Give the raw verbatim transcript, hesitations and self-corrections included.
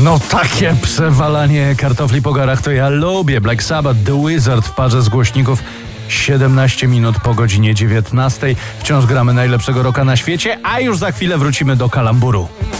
No takie przewalanie kartofli po garach to ja lubię. Black Sabbath, The Wizard w parze z głośników. siedemnaście minut po godzinie dziewiętnastej. Wciąż gramy najlepszego rocka na świecie, a już za chwilę wrócimy do kalamburu.